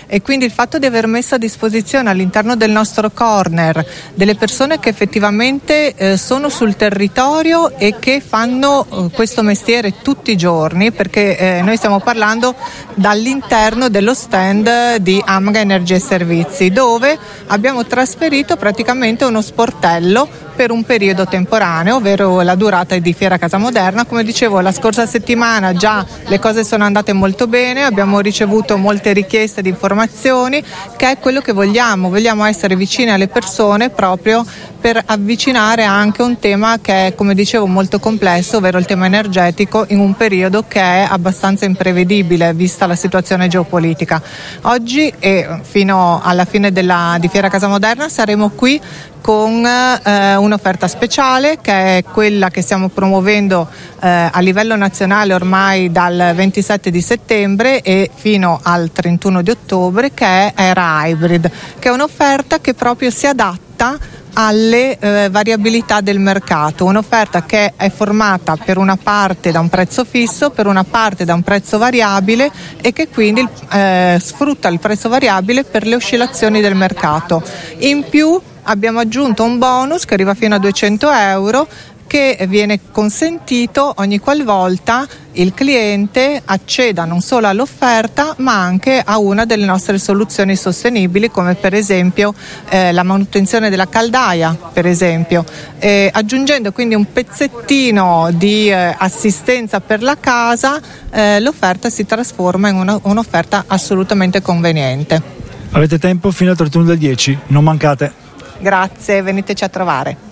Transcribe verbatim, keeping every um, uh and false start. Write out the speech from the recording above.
e quindi il fatto di aver messo a disposizione all'interno del nostro corner delle persone che effettivamente eh, sono sul territorio e che fanno eh, questo mestiere tutti i giorni, perché eh, noi stiamo parlando dall'interno dello stand di Amga Energia e Servizi, dove abbiamo trasferito praticamente uno sportello per un periodo temporaneo, ovvero la durata di Fiera Casa Moderna. Come dicevo, la scorsa settimana già le cose sono andate molto bene, abbiamo ricevuto molte richieste di informazioni, che è quello che vogliamo, vogliamo essere vicini alle persone proprio per avvicinare anche un tema che è, come dicevo, molto complesso, ovvero il tema energetico, in un periodo che è abbastanza imprevedibile vista la situazione geopolitica. Oggi e fino alla fine della, di Fiera Casa Moderna saremo qui con eh, un'offerta speciale, che è quella che stiamo promuovendo eh, a livello nazionale ormai dal ventisette di settembre e fino al trentuno di ottobre, che è Era Hybrid, che è un'offerta che proprio si adatta alle eh, variabilità del mercato, un'offerta che è formata per una parte da un prezzo fisso, per una parte da un prezzo variabile e che quindi eh, sfrutta il prezzo variabile per le oscillazioni del mercato. In più abbiamo aggiunto un bonus che arriva fino a duecento euro, che viene consentito ogni qualvolta il cliente acceda non solo all'offerta ma anche a una delle nostre soluzioni sostenibili, come per esempio eh, la manutenzione della caldaia, per esempio, eh, aggiungendo quindi un pezzettino di eh, assistenza per la casa, eh, l'offerta si trasforma in una, un'offerta assolutamente conveniente. Avete tempo fino al trentuno del dieci, non mancate. Grazie, veniteci a trovare.